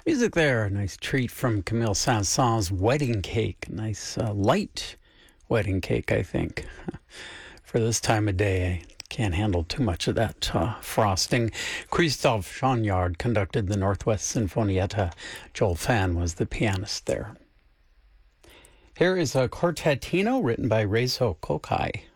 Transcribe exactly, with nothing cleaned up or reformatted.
Music there, a nice treat from Camille Saint-Saëns' Wedding Cake. A nice uh, light wedding cake, I think. For this time of day, I can't handle too much of that uh, frosting. Christophe Chagnard conducted the Northwest Sinfonietta. Joel Fan was the pianist there. Here is a Quartetino written by Reizo Kokai.